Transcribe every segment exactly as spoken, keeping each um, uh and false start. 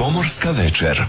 Pomorska večer.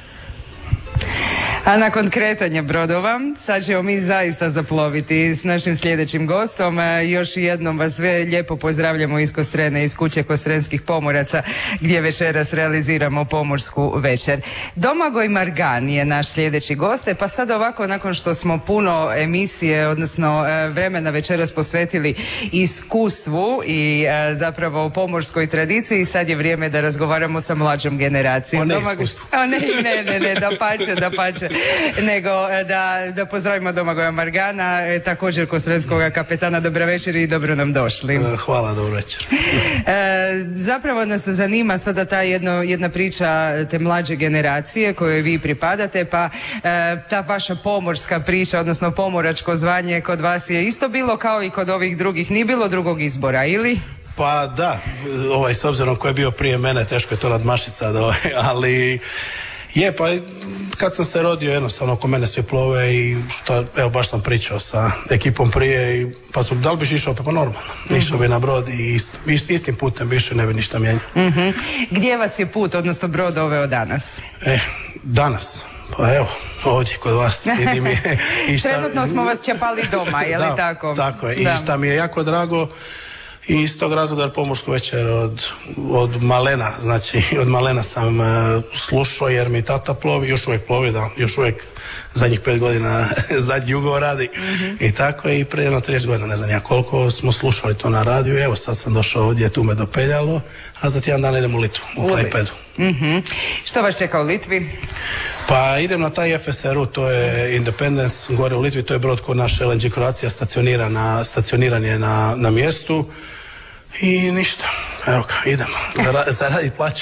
A nakon kretanja brodova, sad ćemo mi zaista zaploviti s našim sljedećim gostom. Još jednom vas sve lijepo pozdravljamo iz Kostrene, iz kuće Kostrenskih pomoraca, gdje večeras realiziramo pomorsku večer. Domagoj Margan je naš sljedeći gost, pa sad ovako, nakon što smo puno emisije, odnosno vremena večeras posvetili iskustvu i zapravo pomorskoj tradiciji, sad je vrijeme da razgovaramo sa mlađom generacijom. O ne Domagoj... iskustvu. O ne, ne, ne, ne, da pače, da pače. Nego da, da pozdravimo Domagoja Margana, e, također Kostrenskog kapetana. Dobra večer i dobro nam došli. Hvala, dobro večer. E, zapravo nas zanima sada ta jedno, jedna priča te mlađe generacije kojoj vi pripadate, pa e, ta vaša pomorska priča, odnosno pomoračko zvanje kod vas je isto bilo kao i kod ovih drugih, nije bilo drugog izbora, ili? Pa da, ovaj, s obzirom ko je bio prije mene, teško je to nadmašiti sad, ovaj, ali je, pa kad sam se rodio, jednostavno oko mene svi plove i što, evo baš sam pričao sa ekipom prije i pa su, da li biš išao, pa, pa normalno, mm-hmm. išao bi na brod i ist, ist, istim putem bi išao, ne bi ništa mijenjao. Mm-hmm. Gdje vas je put, odnosno brod doveo danas? E, danas, pa evo, ovdje kod vas, vidim je. I šta, trenutno smo vas čepali doma, je li da, tako? Tako je, da. I šta mi je jako drago, i iz tog razloga pomorsku večer od, od malena, znači od malena sam uh, slušao jer mi tata plovi, još uvijek plovi, da, još uvijek zadnjih pet godina zadnji ugovor radi mm-hmm. i tako i prije jedno trideset godina, ne znam ja koliko smo slušali to na radiju, evo sad sam došao ovdje, tu me dopeljalo, a za tjedan dan idem u Litvu, u Klaipedu. Mm-hmm. Što vas čeka u Litvi? Pa idem na taj F S R U, to je Independence, gore u Litvi, to je brod kod naše L N G Croatia stacionira na, stacioniran je na, na mjestu. I ništa, evo ga, idemo, Zara, zaradi plaću.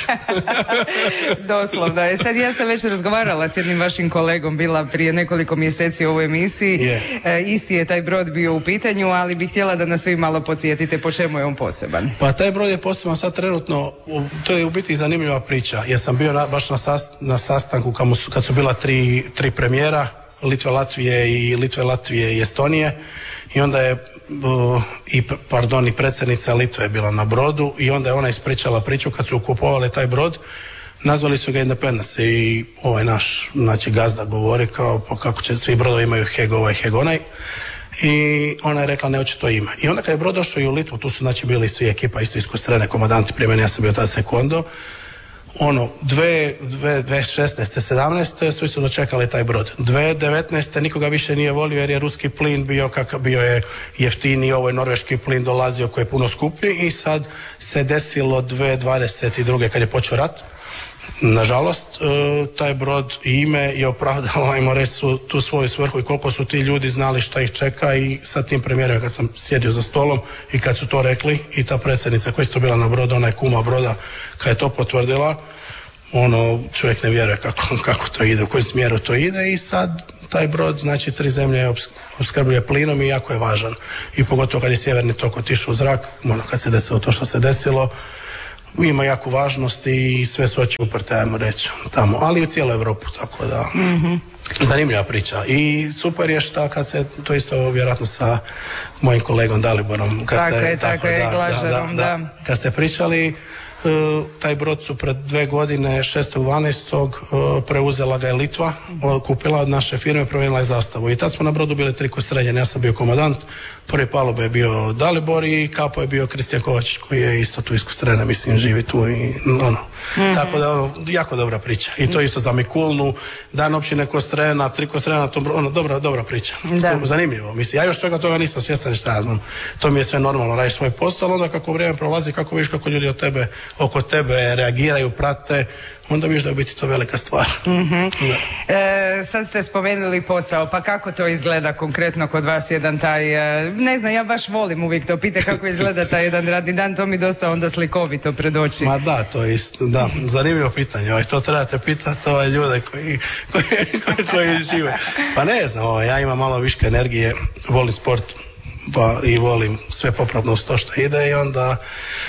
Doslovno je. Sad ja sam već razgovarala s jednim vašim kolegom, bila prije nekoliko mjeseci u ovoj emisiji. Yeah. E, isti je taj brod bio u pitanju, ali bih htjela da nas svi malo podsjetite po čemu je on poseban. Pa taj brod je poseban sad trenutno, to je u biti zanimljiva priča, jer sam bio na, baš na, sast, na sastanku kad su, kad su bila tri, tri premijera, Litve, Latvije i Litve, Latvije i Estonije. I onda je uh, i, pardon, i predsjednica Litve je bila na brodu i onda je ona ispričala priču kad su kupovali taj brod, nazvali su ga Independence i ovaj naš, znači gazda govori kao pa kako će, svi brodovi imaju heg ovaj, heg onaj i ona je rekla ne hoće to ime. I onda kad je brod došao i u Litvu, tu su znači bili svi ekipa isto iz Kostrene, komandanti prije mene, ja sam bio tada sekondo, ono, dve, dve, dve šesnaeste, sedamnaeste svi su dočekali taj brod. dve devetnaeste nikoga više nije volio jer je ruski plin bio kakav bio je jeftiniji, ovo je norveški plin dolazio koji je puno skuplji i sad se desilo dve dvadeset druge kad je počeo rat. Nažalost, taj brod i ime je opravdalo, ajmo reći, su tu svoju svrhu i koliko su ti ljudi znali šta ih čeka i sa tim premijerom kad sam sjedio za stolom i kad su to rekli i ta predsjednica koja je to bila na brodu, ona je kuma broda, kad je to potvrdila, ono, čovjek ne vjeruje kako, kako to ide, u kojem smjeru to ide i sad taj brod, znači tri zemlje opskrbljuje plinom i jako je važan. I pogotovo kad je sjeverni tok otišao u zrak, ono, kad se desilo to što se desilo, ima jaku važnost i sve su oči uprte, ajmo reći, tamo, ali i u cijelu Europu, tako da, mm-hmm. zanimljiva priča. I super je šta kad se, to isto vjerojatno sa mojim kolegom Daliborom, kad tako ste, je, tako, tako je, da, Glažarom, da, da, da. da, kad ste pričali, Uh, taj brod su pred dve godine, šestog dvanaestog Uh, preuzela ga je Litva, uh, kupila od naše firme, promijenila je zastavu. I tad smo na brodu bili tri Kostrenjani, ja sam bio komandant, prvi palube je bio Dalibor i kapo je bio Kristijan Kovačić koji je isto tu iz Kostrene, mislim, živi tu i ono. Mm-hmm. Tako da, ono, jako dobra priča. I to isto za Mikulnu, dan općine Kostrena, tri Kostrena na tom brodu, ono, dobra, dobra priča. Da. Zanimljivo, mislim, ja još toga toga nisam svjestan šta ja znam. To mi je sve normalno, radiš svoj posao, onda kako vrijeme prolazi, kako vidiš kako ljudi od tebe oko tebe reagiraju, prate, onda vidiš da je biti to velika stvar. Mm-hmm. E, sad ste spomenuli posao, pa kako to izgleda konkretno kod vas jedan taj, ne znam, ja baš volim uvijek to pite kako izgleda taj jedan radni dan, to mi dosta onda slikovito pred oči. Ma da, to je isto, da, zanimljivo pitanje, ovaj, to trebate pitati ovaj ljude koji, koji, koji, koji žive. Pa ne znam, ovaj, ja imam malo viške energije, volim sport, pa i volim sve popravno uz to što ide i onda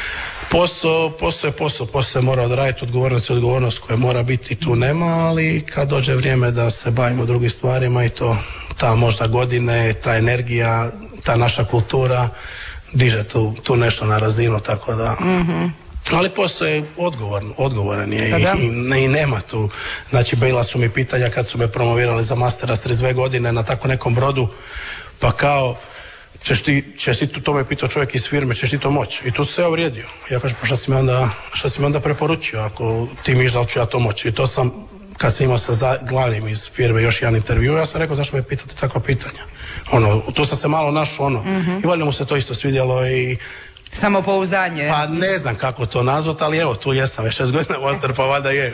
Posao, posao je posao, posao se mora odraditi, odgovornost je odgovornost koja mora biti, tu nema, ali kad dođe vrijeme da se bavimo drugim stvarima i to, ta možda godine, ta energija, ta naša kultura diže tu, tu nešto na razinu, tako da... Mm-hmm. Ali postoje odgovoran, odgovoran je Pa i, da. i, ne- i nema tu. Znači, bila su mi pitanja kad su me promovirali za mastera s trideset dve godine na tako nekom brodu, pa kao, ćeš ti, ćeš ti, to me pitao čovjek iz firme, ćeš ti to moći? I tu se ja uvrijedio. Ja kažem, pa šta si mi onda, šta si mi onda preporučio, ako ti miš da li ću ja to moći? I to sam, kad sam imao sa za- glavnim iz firme još jedan intervju, ja sam rekao, zašto me pitate takva pitanja? Ono, tu sam se malo našao, ono, i valjda mu se to isto svidjelo i Samopouzdanje. pa ne znam kako to nazvat, ali evo, tu jesam već šest godina master, pa valjda je.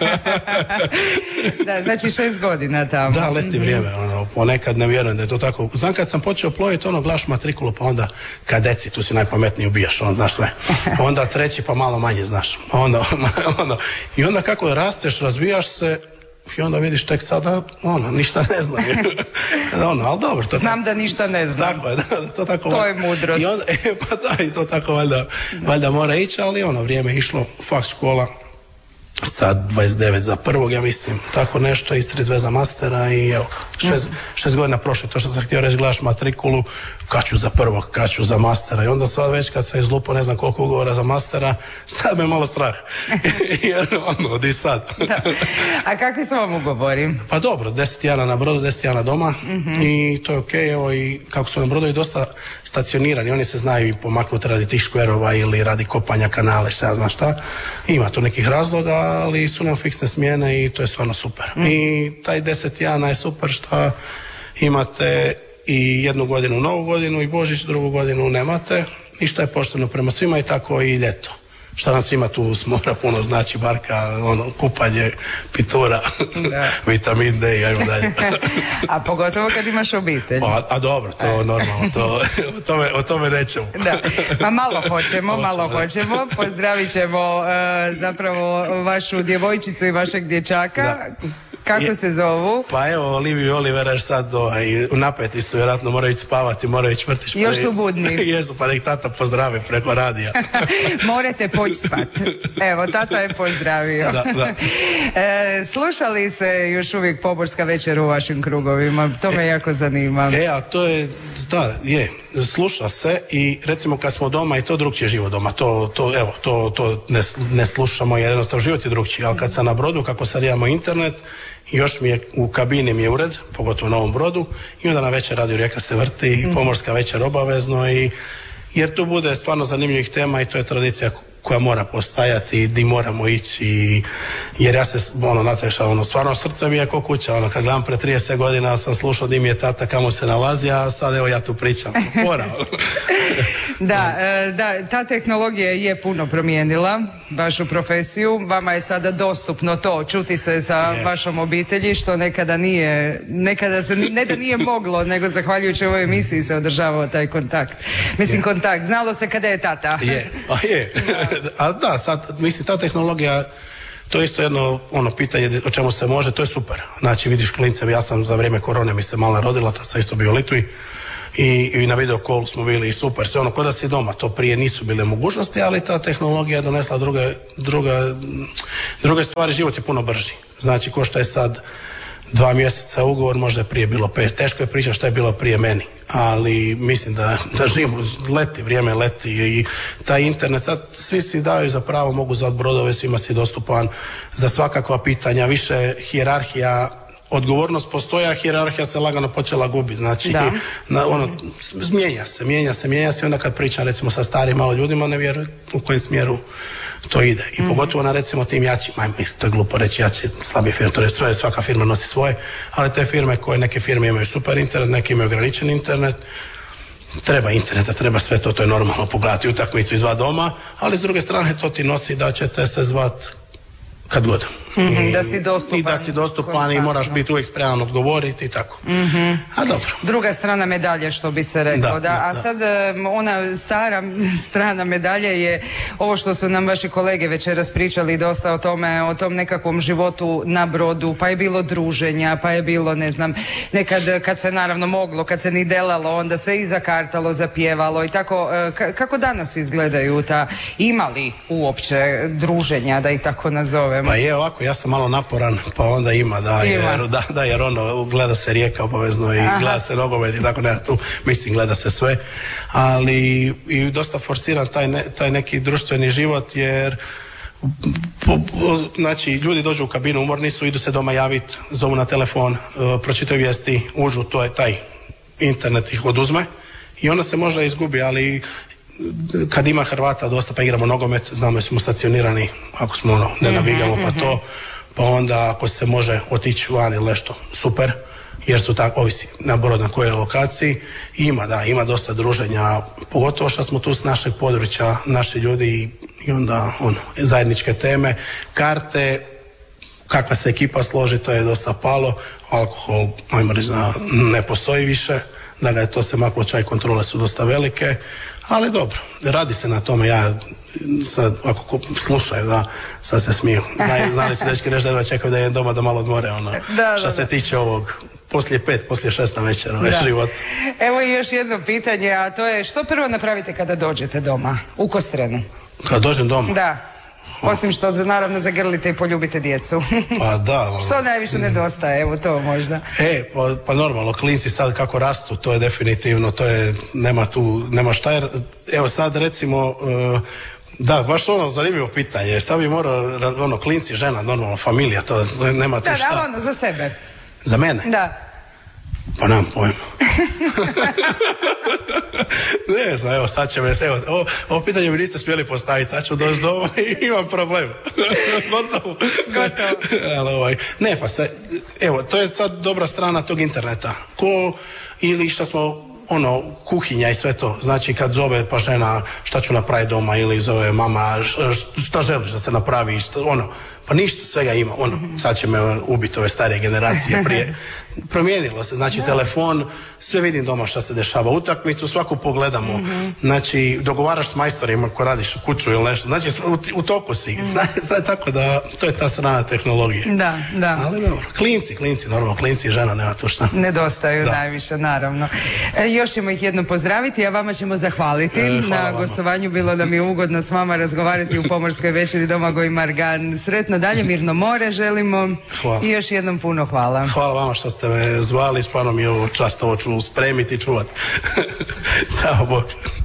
Da, znači šest godina tamo. Da, leti vrijeme, ono, ponekad ne vjerujem da je to tako. Znam kad sam počeo ploviti, ono, gledaš matrikulu, pa onda kadeci, tu si najpametniji, ubijaš, on, znaš sve. Onda treći, pa malo manje znaš. Onda, ono, i onda kako rasteš, razvijaš se, i onda vidiš tek sada, ono, ništa ne znam. ono, ali dobro. To Znam da ništa ne znam. Tako je, da, to tako. To je mudrost. I onda, e, pa da, i to tako valjda, valjda mora ići, ali ono, vrijeme je išlo, faks škola, sad dvadeset devet za prvog, ja mislim, tako nešto, iz trideset dve za mastera i evo ga, šest, šest godina prošlo, to što sam htio reći, gledaš matrikulu, kad ću za prvog, kad ću za mastera, i onda sad već kad sam izlupao ne znam koliko ugovora za mastera, sad me malo strah, jer ono, di sad. Da. A kakvi su vam ugovori? Pa dobro, deset tjedana na brodu, deset tjedana doma, Mhm. i to je okej, evo, i kako su na brodu i dosta stacionirani, oni se znaju i pomaknuti radi tih škverova ili radi kopanja kanale, šta ja znam šta, ima tu nekih razloga, ali su nam fiksne smjene i to je stvarno super. Mhm. I taj deset tjedana je super što imate i jednu godinu, novu godinu i Božić, drugu godinu nemate, i što je pošteno prema svima i tako i ljeto. Šta nam svima tu s mora puno znači, barka, ono, kupanje, pitura, Da. vitamin D i ajmo dalje. A pogotovo kad imaš obitelj. a, a dobro, to je normalno, to, o, tome, o tome nećemo. Da, pa malo hoćemo, malo Hoćemo, da. hoćemo. Pozdravit ćemo e, zapravo vašu djevojčicu i vašeg dječaka. Da. Kako Je- se zovu? Pa evo, Oliviju i Olivera još sad ovaj, napeti su, vjerojatno moraju ići spavati, moraju ići vrtić. Još pa- su budni. Jesu, pa nek tata pozdravi preko radija. Morate poći spat. Evo, tata je pozdravio. Da, da. E, slušali se još uvijek poborska večer u vašim krugovima? To me jako zanima. E, a to je, da, je, sluša se i recimo kad smo doma i to drugčije život doma, to, to, evo, to, to ne, ne slušamo jer jednostavno život je drugčiji, ali kad sam na brodu, kako sad imamo internet, još mi je, u kabini mi je ured, pogotovo na ovom brodu, i onda na večer radio Rijeka se vrti, pomorska večer obavezno, i jer tu bude stvarno zanimljivih tema i to je tradicija koja mora postajati, di moramo ići, i- jer ja se, ono, Nataša, ono, stvarno srce mi je ko kuća, ono, kad gledam pre trideset godina sam slušao di mi je tata, kamo se nalazi, a sad evo ja tu pričam. Fora. Da, e, da, ta tehnologija je puno promijenila vašu profesiju. Vama je sada dostupno to, čuti se sa Je. vašom obitelji, što nekada nije, nekada se, ne da nije moglo, nego zahvaljujući ovoj emisiji se održavao taj kontakt. Mislim, kontakt, znalo se kada je tata. Je, a je. A da, sad, mislim, ta tehnologija, to je isto jedno ono pitanje o čemu se može, to je super. Znači, vidiš klince, ja sam za vrijeme korone mi se mala rodila, tad sam isto bio u Litvi, i, i na video callu smo bili i super, sve ono, kod da si doma, to prije nisu bile mogućnosti, ali ta tehnologija je donesla druge, druge, druge stvari, život je puno brži. Znači, ko što je sad dva mjeseca ugovor, možda je prije bilo pet. Teško je pričati šta je bilo prije meni, ali mislim da, da živimo, leti, vrijeme leti, i taj internet, sad svi si daju za pravo, mogu zvati brodove, svima si dostupan za svakakva pitanja, više hijerarhija, odgovornost postoji, a hijerarhija se lagano počela gubi, znači, Da. na, ono, s- mijenja se, mijenja se, mijenja se, i onda kad pričam recimo sa starim malo ljudima, ne vjeruju u kojem smjeru to ide. I pogotovo na recimo tim jačim, ajme, to je glupo reći jači, slabije firme, to je sve, svaka firma nosi svoje, ali te firme koje, neke firme imaju super internet, neke imaju ograničen internet, treba interneta, treba sve to, to je normalno, pogledati utakmicu izva doma, ali s druge strane to ti nosi da ćete se zvat kad god. Mhm, I- da si dostupan I da si dostupan i konstantno. moraš biti uvijek spreman odgovoriti i tako. A dobro. Druga strana medalje, što bi se reklo. Da, Da, da, a da. sad em, ona stara strana medalje je ovo što su nam vaši kolege večeras pričali dosta o tome, o tom nekakvom životu na brodu, pa je bilo druženja, pa je bilo, ne znam, nekad kad se naravno moglo, kad se ni delalo, onda se i zakartalo, zapjevalo i tako. E, ka- kako danas izgledaju ta, ima li uopće druženja, da ih tako nazovemo? Pa je ovako, ovako, ja sam malo naporan, pa onda ima, da, Ima. jer, da, da, jer ono, gleda se Rijeka obavezno i Aha. gleda se nogomet i tako ne, tu, mislim, gleda se sve, ali i dosta forsiran taj, ne, taj neki društveni život, jer po, po, znači, ljudi dođu u kabinu, umorni su, idu se doma javiti, zovu na telefon, uh, pročitaju vijesti, uđu, to je taj internet ih oduzme i onda se možda izgubi, ali kad ima Hrvata dosta pa igramo nogomet, znamo da smo stacionirani, ako smo ono, ne navigamo pa to, pa onda ako se može otići van ili nešto, super, jer su tako, ovisi na brod na kojoj lokaciji, ima, da, ima dosta druženja, pogotovo što smo tu s našeg područja, naši ljudi i, i onda ono, zajedničke teme, karte, kakva se ekipa složi, to je dosta palo, alkohol, ajmo reći da ne postoji više, da ga je to se maklo, čaj, kontrole su dosta velike, ali dobro, radi se na tome, ja sad, ako ko slušaju, da, sad se smiju, znaju, znali su dečki reći da jedva čekaju da je doma da malo odmore, ono, Da, da, što se da. tiče ovog, poslije pet, poslije šest na večer, ovaj Da. život. Evo i još jedno pitanje, a to je što prvo napravite kada dođete doma u Kostrenu? Kad dođem doma, Da, osim što naravno zagrlite i poljubite djecu. pa da, ono, Što najviše nedostaje, evo to možda. E, pa, pa normalno, klinci sad kako rastu, to je definitivno, to je, nema tu, nema šta, jer, evo sad recimo, uh, da, baš ono zanimljivo pitanje, sad bi morao, ono, klinci, žena, normalno, familija, to nema tu Da, šta. da, ono, za sebe. Za mene? Da. Pa nemam pojma. Ne znam, evo sad će me, evo, ovo, ovo pitanje mi niste smjeli postaviti, sad ću doći doma i imam problem. Gotovo. Gotovo. Ali, ovaj, ne, pa se, evo, to je sad dobra strana tog interneta. Ko, ili što smo, ono, kuhinja i sve to. Znači kad zove pa žena šta ću napraviti doma ili zove mama š- š- šta želiš da se napravi, šta, ono, pa ništa svega ima, ono, sad će me ubiti ove starije generacije prije. Promijenilo se, znači telefon, sve vidim doma šta se dešava, utakmicu svaku pogledamo, znači dogovaraš s majstorima ko radiš u kuću ili nešto, znači u, u toku si, znači, tako da to je ta strana tehnologije. Da, da. Ali dobro, klinci, klinci, normalno, klinci i žena, nema tu šta. Nedostaju Da. najviše, naravno. E, još ćemo ih jednom pozdraviti, a vama ćemo zahvaliti E, hvala na vama. gostovanju. Bilo nam je ugodno s vama razgovarati u Pomorskoj večeri Domagoj Margan. Sretno dalje, mirno more želimo. Hvala. I još jednom puno hvala. Hvala vama što ste me zvali, stvarno mi je ovo čast, ovo ću spremiti i čuvati. Ćao, Bog.